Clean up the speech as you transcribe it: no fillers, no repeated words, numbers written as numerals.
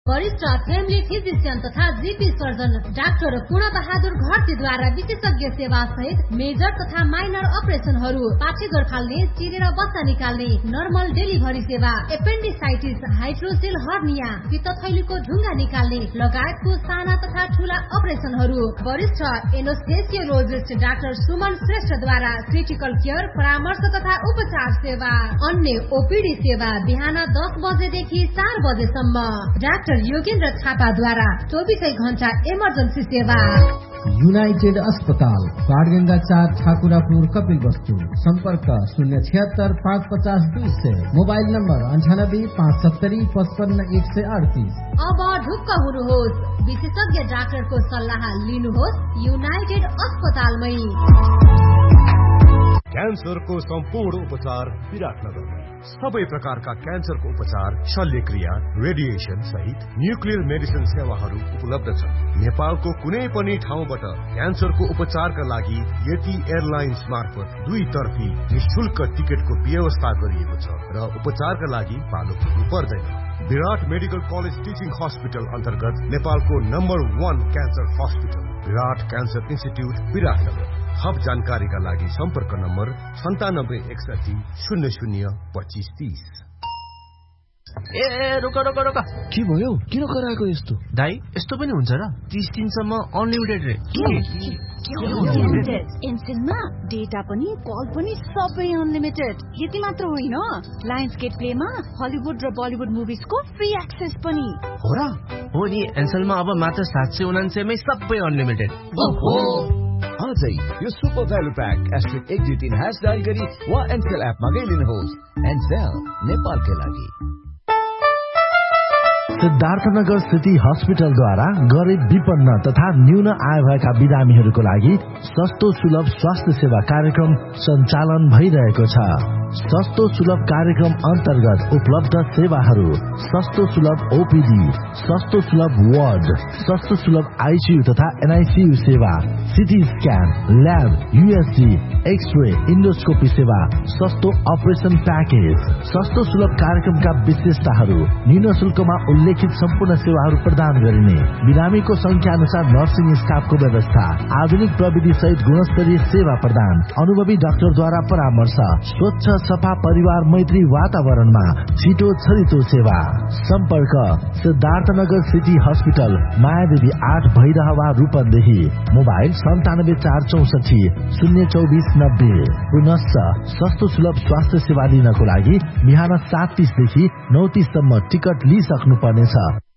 वरिष्ठ family physician तथा GP surgeon doctor पूर्ण बहादुर घरतीद्वारा विशेषज्ञ सेवा सहित मेजर तथा माइनर अपरेशनहरू, पाठेघर फाल्ने, चिरेर बच्चा निकाल्ने, नर्मल डेलिभरी सेवा, एपेन्डिसाइटिस, हाइड्रोसेल हर्निया, पित्तथैलीको ढुङ्गा निकाल्ने लगायतको साना तथा ठूला अपरेशनहरू। वरिष्ठ एनेस्थेसियोलोजिस्ट डाक्टर सुमन श्रेष्ठद्वारा क्रिटिकल केयर, परामर्श तथा उपचार सेवा। अन्य ओपीडी सेवा बिहान 10 बजेदेखि 4 बजेसम्म। डाक्टर योगेन्द्र थापाद्वारा 24 घण्टा इमर्जेन्सी सेवा। युनाइटेड अस्पताल बाणगंगा 4 ठाकुरापुर कपिलवस्तु। सम्पर्क 076 550 200। Mobile number 98 570 55 138। अब ढुक्क हुनुहोस्, विशेषज्ञ डाक्टरको सल्लाह लिनुहोस् युनाइटेड अस्पतालमै। क्यान्सरको सम्पूर्ण उपचार विराटनगरमा। सबै प्रकारका क्यान्सरको उपचार, शल्यक्रिया, रेडिएसन सहित न्युक्लियर मेडिसिन सेवाहरू उपलब्ध छन्। नेपालको कुनै पनि ठाउँबाट क्यान्सरको उपचारका लागि यति एयरलाइन्स मार्फत 2 तर्फी निशुल्क टिकटको व्यवस्था गरिएको छ र उपचारका लागि पालो पुग्नु पर्दैन। विराट मेडिकल कलेज टिचिङ हस्पिटल अन्तर्गत नेपालको नम्बर 1 क्यान्सर हस्पिटल विराट क्यान्सर इन्स्टिट्युट विराटनगर। थप जानकारीका लागि सम्पर्क नम्बर 9761 00 25 30। ए रोक रोक रोक, के भयो? किन कराएको यस्तो? दाइ यस्तो पनि हुन्छ र? 30 दिनसम्म अनलिमिटेड रे। एनसेलमा डेटा पनि कल पनि सबै अनलिमिटेड। यति मात्र होइन, लायन्सगेट प्लेमा हलिउड र बलिउड मुभिजको फ्री एक्सेस पनि हो र? हो नि, एनसेलमा अब मात्र 799 मै सबै अनलिमिटेड। आजै यो सुपर भ्यालु प्याक *123# डायल गरी वा एनसेल एपमा गई लिनुहोस्। एनसेल नेपालकै लागि। सिद्धार्थनगर सिटी हस्पिटलद्वारा गरिब, विपन्न तथा न्यून आय भएका बिरामीहरूको लागि सस्तो सुलभ स्वास्थ्य सेवा कार्यक्रम सञ्चालन भइरहेको छ। सस्तो सुलभ कार्यक्रम अन्तर्गत उपलब्ध सेवाहरू: सस्तो सुलभ ओपीडी, सस्तो सुलभ वार्ड, सस्तो सुलभ आईसीयू तथा एनआईसीयू सेवा, CT scan, lab, USG, x-ray, endoscopy सेवा, सस्तो अपरेसन प्याकेज। सस्तो सुलभ कार्यक्रमका विशेषताहरू: न्यून शुल्कमा उल्लेखित सम्पूर्ण सेवाहरू प्रदान गरिने, बिरामीको संख्या अनुसार नर्सिङ स्टाफको व्यवस्था, आधुनिक प्रविधि सहित गुणस्तरीय सेवा प्रदान, अनुभवी डाक्टरद्वारा परामर्श, स्वच्छ सफा परिवार मैत्री वातावरणमा छिटो छरितो सेवा। सम्पर्क Siddharthnagar city hospital, Mayadevi 8 Bhairahawa Rupandehi. Mobile 97464 024 90। पुनश्च सस्तो सुलभ स्वास्थ्य सेवा लिनको लागि बिहान 7:30 देखि 9:30 सम्म टिकट लिइसक्नु पर्नेछ।